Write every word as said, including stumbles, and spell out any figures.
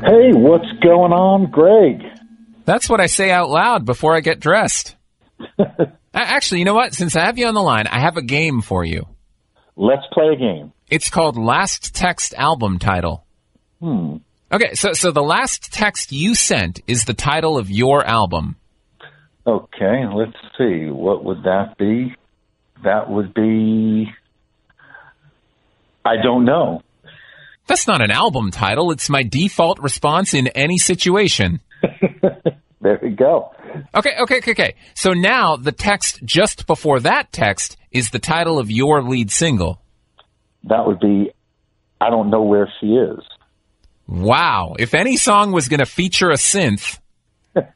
Hey, what's going on, Greg? That's what I say out loud before I get dressed. Actually, you know what? Since I have you on the line, I have a game for you. Let's play a game. It's called Last Text Album Title. Hmm. Okay, so so the last text you sent is the title of your album. Okay, let's see. What would that be? That would be... I don't know. That's not an album title. It's my default response in any situation. There we go. Okay, okay, okay, okay. So now the text just before that text is the title of your lead single. That would be, I Don't Know Where She Is. Wow. If any song was going to feature a synth,